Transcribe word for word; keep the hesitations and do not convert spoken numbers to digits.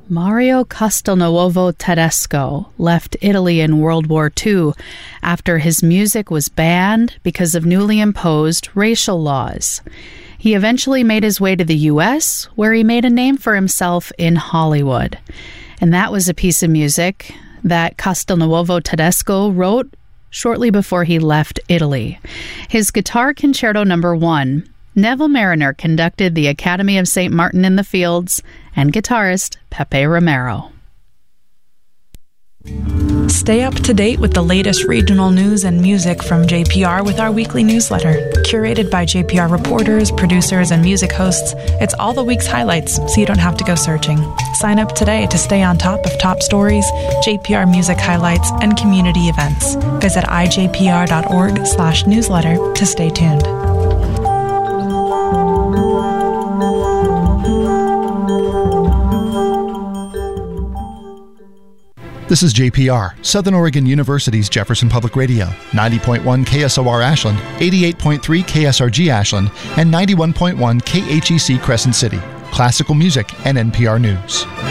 Mario Castelnuovo Tedesco left Italy in World War Two after his music was banned because of newly imposed racial laws. He eventually made his way to the U S, where he made a name for himself in Hollywood. And that was a piece of music that Castelnuovo Tedesco wrote shortly before he left Italy. His Guitar Concerto Number One, Neville Marriner conducted the Academy of Saint Martin in the Fields, and guitarist Pepe Romero. Stay up to date with the latest regional news and music from J P R with our weekly newsletter. Curated by J P R reporters, producers, and music hosts, it's all the week's highlights, so you don't have to go searching. Sign up today to stay on top of top stories, J P R music highlights, and community events. Visit i j p r dot org slash newsletter to stay tuned. This is J P R, Southern Oregon University's Jefferson Public Radio, ninety point one K S O R Ashland, eighty-eight point three K S R G Ashland, and ninety-one point one K H E C Crescent City. Classical music and N P R News.